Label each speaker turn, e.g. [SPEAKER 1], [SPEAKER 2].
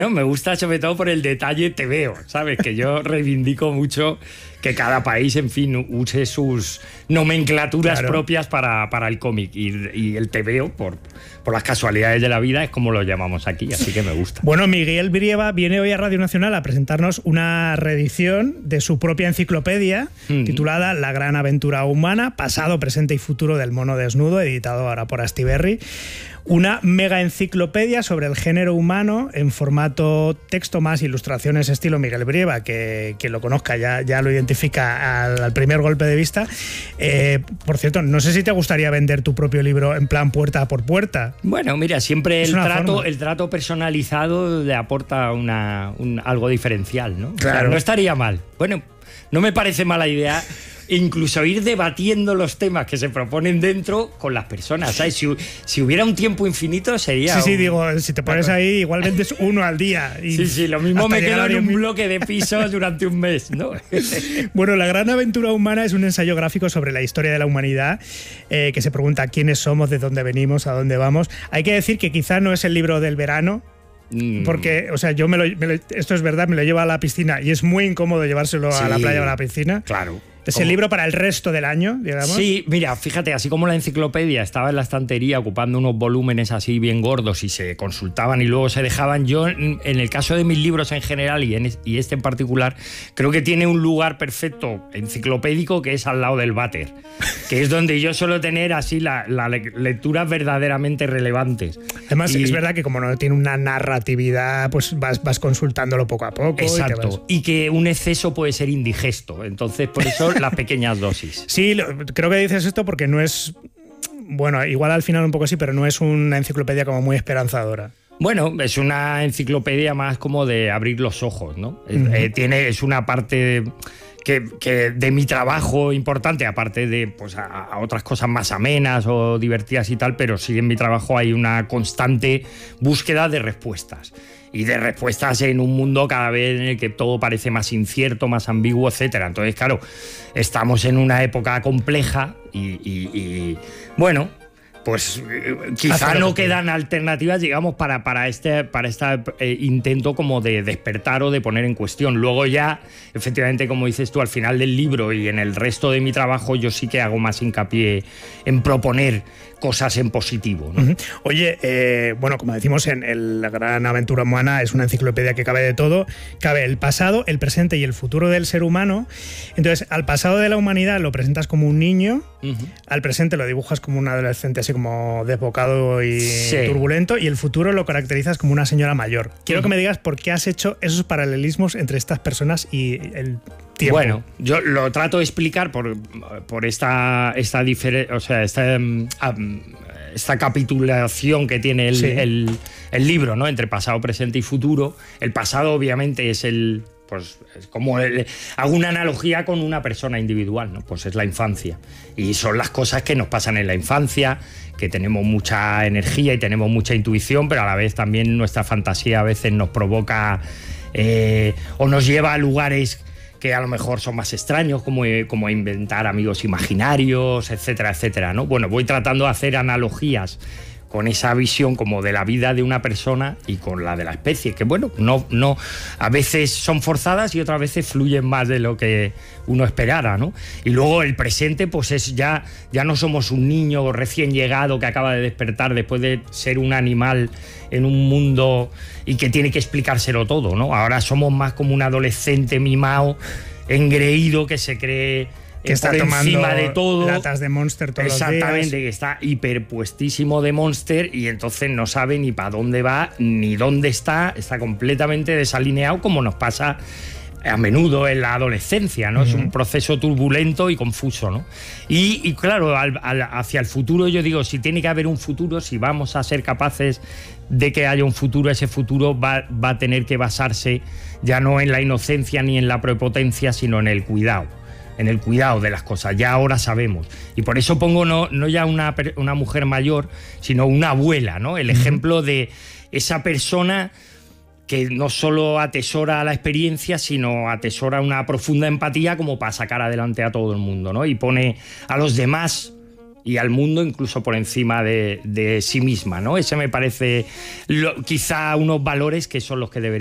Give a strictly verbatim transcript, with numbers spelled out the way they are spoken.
[SPEAKER 1] No, me gusta sobre todo por el detalle tebeo, ¿sabes? Que yo reivindico mucho que cada país, en fin, use sus nomenclaturas claro. propias para, para el cómic. Y, y el tebeo, por, por las casualidades de la vida, es como lo llamamos aquí, así que me gusta.
[SPEAKER 2] Bueno, Miguel Brieva viene hoy a Radio Nacional a presentarnos una reedición de su propia enciclopedia mm. titulada La gran aventura humana, pasado, presente y futuro del mono desnudo, editado ahora por Astiberri. Una mega enciclopedia sobre el género humano en formato texto más ilustraciones estilo Miguel Brieva, que quien lo conozca ya, ya lo identifica al, al primer golpe de vista. Eh, por cierto, no sé si te gustaría vender tu propio libro en plan puerta por puerta.
[SPEAKER 1] Bueno, mira, siempre el trato, el trato personalizado le aporta una, un, algo diferencial, ¿no?
[SPEAKER 2] Claro.
[SPEAKER 1] O sea, no estaría mal. Bueno, no me parece mala idea incluso ir debatiendo los temas que se proponen dentro con las personas, ¿sabes? Si, si hubiera un tiempo infinito sería...
[SPEAKER 2] Sí, sí,
[SPEAKER 1] un...
[SPEAKER 2] digo, si te pones ahí igual vendes uno al día. Y
[SPEAKER 1] sí, sí, lo mismo me quedo en un bloque de pisos durante un mes, ¿no?
[SPEAKER 2] Bueno, La gran aventura humana es un ensayo gráfico sobre la historia de la humanidad, eh, que se pregunta quiénes somos, de dónde venimos, a dónde vamos. Hay que decir que quizá no es el libro del verano, porque, o sea, yo me lo, me lo, esto es verdad, me lo llevo a la piscina y es muy incómodo llevárselo sí, a la playa o a la piscina.
[SPEAKER 1] Claro.
[SPEAKER 2] Es el libro para el resto del año, digamos.
[SPEAKER 1] Sí, mira, fíjate, así como la enciclopedia estaba en la estantería ocupando unos volúmenes así bien gordos y se consultaban y luego se dejaban, yo en el caso de mis libros en general y, en, y este en particular, creo que tiene un lugar perfecto enciclopédico que es al lado del váter, que es donde yo suelo tener así las la lecturas verdaderamente relevantes.
[SPEAKER 2] Además,
[SPEAKER 1] y,
[SPEAKER 2] es verdad que como no tiene una narratividad, pues vas, vas consultándolo poco a poco.
[SPEAKER 1] Exacto,
[SPEAKER 2] y, te vas...
[SPEAKER 1] y que un exceso puede ser indigesto, entonces por eso las pequeñas dosis.
[SPEAKER 2] Sí, creo que dices esto porque no es... Bueno, igual al final un poco sí, pero no es una enciclopedia como muy esperanzadora.
[SPEAKER 1] Bueno, es una enciclopedia más como de abrir los ojos, ¿no? Uh-huh. eh, tiene, es una parte que, que de mi trabajo importante, aparte de pues, a, a otras cosas más amenas o divertidas y tal, pero sí en mi trabajo hay una constante búsqueda de respuestas. Y de respuestas en un mundo cada vez en el que todo parece más incierto, más ambiguo, etcétera. Entonces, claro, estamos en una época compleja y, y, y bueno, pues quizá no quedan alternativas, digamos, para, para este, para este eh, intento como de despertar o de poner en cuestión. Luego ya, efectivamente, como dices tú, al final del libro y en el resto de mi trabajo yo sí que hago más hincapié en proponer cosas en positivo, ¿no?
[SPEAKER 2] Uh-huh. Oye, eh, bueno, como decimos en el, La gran aventura humana es una enciclopedia que cabe de todo, cabe el pasado, el presente y el futuro del ser humano. Entonces, al pasado de la humanidad lo presentas como un niño, uh-huh. al presente lo dibujas como un adolescente así como desbocado y sí. turbulento, y el futuro lo caracterizas como una señora mayor. Quiero uh-huh. que me digas por qué has hecho esos paralelismos entre estas personas y el tiempo.
[SPEAKER 1] Bueno, yo lo trato de explicar por, por esta, esta, difer- o sea, esta, um, esta capitulación que tiene el, sí. el, el libro, ¿no? Entre pasado, presente y futuro. El pasado, obviamente, es el... Pues es como el, hago una analogía con una persona individual, ¿no? Pues es la infancia. Y son las cosas que nos pasan en la infancia, que tenemos mucha energía y tenemos mucha intuición, pero a la vez también nuestra fantasía a veces nos provoca eh, o nos lleva a lugares que a lo mejor son más extraños, como, como inventar amigos imaginarios, etcétera, etcétera, ¿no? Bueno, voy tratando de hacer analogías con esa visión como de la vida de una persona y con la de la especie, que bueno, no, no, a veces son forzadas y otras veces fluyen más de lo que uno esperara, ¿no? Y luego el presente, pues es ya, ya no somos un niño recién llegado que acaba de despertar después de ser un animal en un mundo y que tiene que explicárselo todo, ¿no? Ahora somos más como un adolescente mimado, engreído, que se cree...
[SPEAKER 2] que está
[SPEAKER 1] por
[SPEAKER 2] tomando
[SPEAKER 1] encima de todo,
[SPEAKER 2] latas de Monster todos los días.
[SPEAKER 1] Exactamente, que está hiperpuestísimo de Monster y entonces no sabe ni para dónde va, ni dónde está, está completamente desalineado, como nos pasa a menudo en la adolescencia, ¿no? Uh-huh. Es un proceso turbulento y confuso, ¿no? Y, y claro, al, al, hacia el futuro yo digo, si tiene que haber un futuro, si vamos a ser capaces de que haya un futuro, ese futuro va, va a tener que basarse ya no en la inocencia ni en la prepotencia, sino en el cuidado. en el cuidado de las cosas, ya ahora sabemos. Y por eso pongo no, no ya una, una mujer mayor, sino una abuela, ¿no? El ejemplo de esa persona que no solo atesora la experiencia, sino atesora una profunda empatía como para sacar adelante a todo el mundo, ¿no? Y pone a los demás y al mundo incluso por encima de, de sí misma, ¿no? Ese me parece lo, quizá unos valores que son los que deberían